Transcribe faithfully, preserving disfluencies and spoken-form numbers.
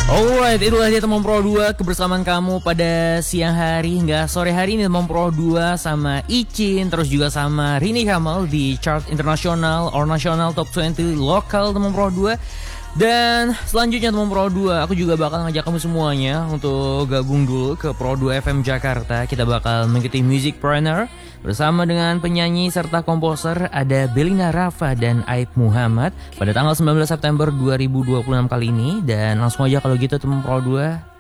Alright, itulah dia teman Pro dua kebersamaan kamu pada siang hari hingga sore hari ini. Teman Pro dua sama Icin, terus juga sama Rini Kamal di chart internasional or nasional top dua puluh lokal teman Pro dua. Dan selanjutnya teman Pro dua, aku juga bakal ngajak kamu semuanya untuk gabung dulu ke Pro dua F M Jakarta. Kita bakal mengikuti Music Preneur bersama dengan penyanyi serta komposer ada Belina Rafa dan Aib Muhammad pada tanggal sembilan belas September dua ribu dua puluh enam kali ini. Dan langsung aja kalau gitu teman Pro dua,